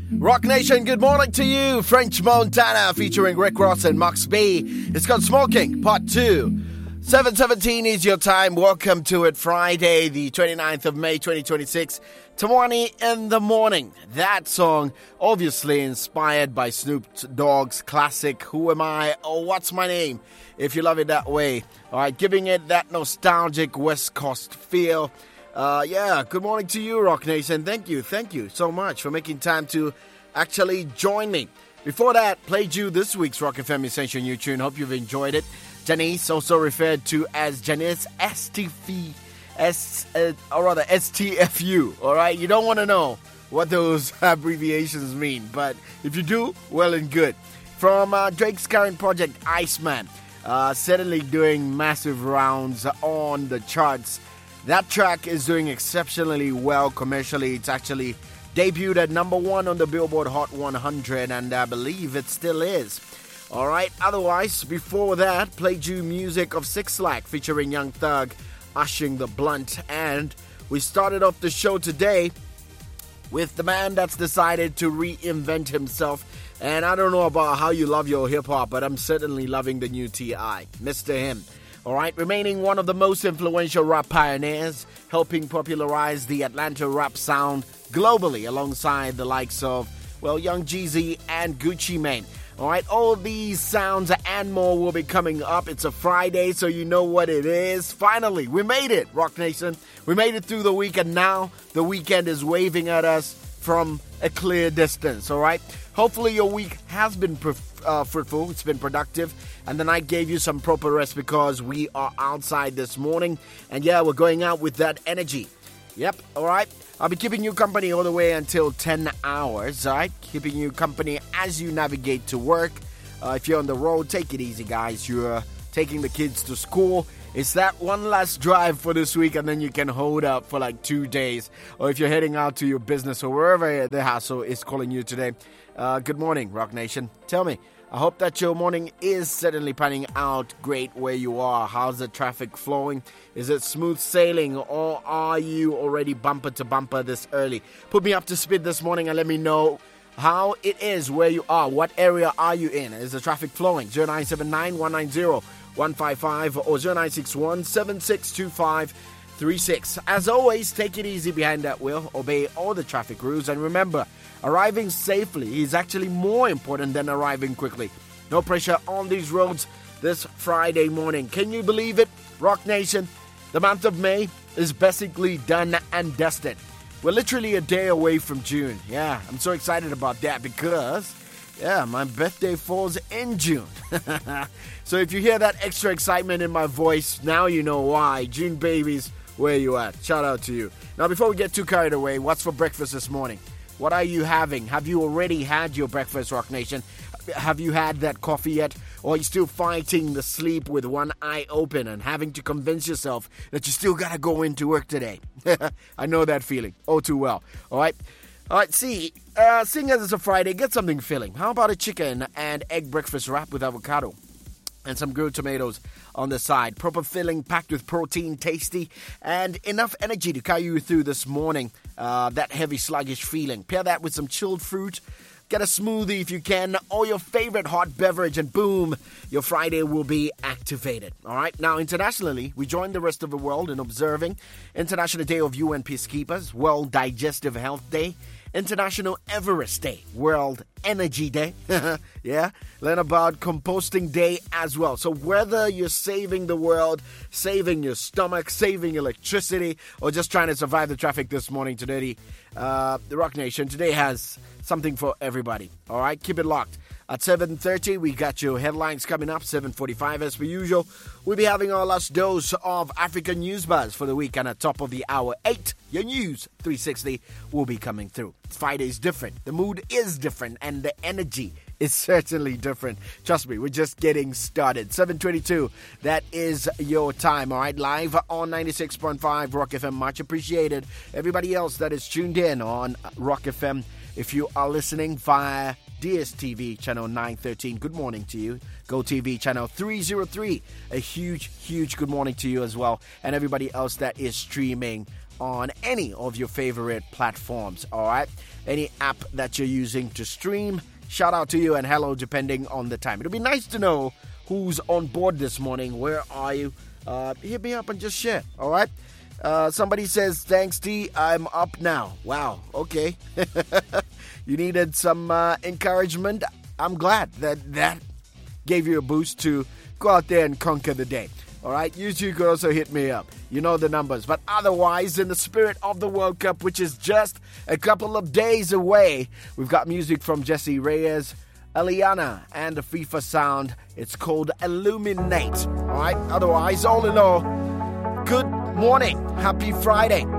Rock Nation, good morning to you. French Montana featuring Rick Ross and Max B. It's called Smoking, Part 2. 7:17 is your time. Welcome to it. Friday, the 29th of May, 2026. 20 in the morning. That song, obviously inspired by Snoop Dogg's classic, Who Am I? Or What's My Name? If you love it that way. All right, giving it that nostalgic West Coast feel. Good morning to you, Rock Nation. Thank you so much for making time to actually join me. Before that, played you this week's Rock FM Essential New Tune. Hope you've enjoyed it. Janice, also referred to as Janice STFU. All right, you don't want to know what those abbreviations mean, but if you do, well and good. From Drake's current project, Iceman, certainly doing massive rounds on the charts. That track is doing exceptionally well commercially. It's actually debuted at number 1 on the Billboard Hot 100, and I believe it still is. All right, otherwise, before that, played you music of Six Lack featuring Young Thug, ushering the blunt, and we started off the show today with the man that's decided to reinvent himself. And I don't know about how you love your hip-hop, but I'm certainly loving the new T.I., Mr. Him. All right, remaining one of the most influential rap pioneers, helping popularize the Atlanta rap sound globally alongside the likes of, Young Jeezy and Gucci Mane. All right, all these sounds and more will be coming up. It's a Friday, so you know what it is. Finally, we made it, Rock Nation. We made it through the week, and now the weekend is waving at us from a clear distance, all right? Hopefully your week has been fruitful, it's been productive, and the night gave you some proper rest because we are outside this morning, and we're going out with that energy. Yep, all right? I'll be keeping you company all the way until 10 hours, all right? Keeping you company as you navigate to work. If you're on the road, take it easy, guys. You're taking the kids to school. It's that one last drive for this week, and then you can hold up for like 2 days. Or if you're heading out to your business or wherever the hassle is calling you today. Good morning, Rock Nation. Tell me, I hope that your morning is certainly panning out great where you are. How's the traffic flowing? Is it smooth sailing, or are you already bumper to bumper this early? Put me up to speed this morning and let me know how it is where you are. What area are you in? Is the traffic flowing? 0979-190-155 or 0961-762536. As always, take it easy behind that wheel. Obey all the traffic rules. And remember, arriving safely is actually more important than arriving quickly. No pressure on these roads this Friday morning. Can you believe it, Rock Nation? The month of May is basically done and dusted. We're literally a day away from June. Yeah, I'm so excited about that because, my birthday falls in June. So if you hear that extra excitement in my voice, now you know why. June babies, where you at? Shout out to you. Now, before we get too carried away, what's for breakfast this morning? What are you having? Have you already had your breakfast, Rock Nation? Have you had that coffee yet? Or are you still fighting the sleep with one eye open and having to convince yourself that you still got to go into work today? I know that feeling. Oh, too well. All right, seeing as it's a Friday, get something filling. How about a chicken and egg breakfast wrap with avocado? And some grilled tomatoes on the side. Proper filling, packed with protein, tasty, and enough energy to carry you through this morning. That heavy, sluggish feeling. Pair that with some chilled fruit. Get a smoothie if you can, or your favorite hot beverage, and boom, your Friday will be activated. All right. Now, internationally, we join the rest of the world in observing International Day of UN Peacekeepers, World Digestive Health Day, International Everest Day, World Energy Day. Learn about Composting Day as well. So whether you're saving the world, saving your stomach, saving electricity, or just trying to survive the traffic this morning today, the Rock Nation today has something for everybody. All right, keep it locked. At 7:30, we got your headlines coming up. 7:45, as per usual, we'll be having our last dose of African News Buzz for the week. And at top of the hour 8, your News 360 will be coming through. Friday is different. The mood is different. And the energy is certainly different. Trust me, we're just getting started. 7:22, that is your time. All right, live on 96.5 Rock FM. Much appreciated. Everybody else that is tuned in on Rock FM, if you are listening via DSTV channel 913, good morning to you. GoTV channel 303, a huge good morning to you as well. And everybody else that is streaming on any of your favorite platforms, all right? Any app that you're using to stream, shout out to you and hello, depending on the time. It'll be nice to know who's on board this morning. Where are you? Hit me up and just share, all right? Somebody says, thanks, T, I'm up now. Wow, okay. You needed some encouragement. I'm glad that gave you a boost to go out there and conquer the day. All right, you too could also hit me up. You know the numbers. But otherwise, in the spirit of the World Cup, which is just a couple of days away, we've got music from Jesse Reyes, Eliana, and the FIFA sound. It's called Illuminate. All right, otherwise, all in all, good morning. Happy Friday.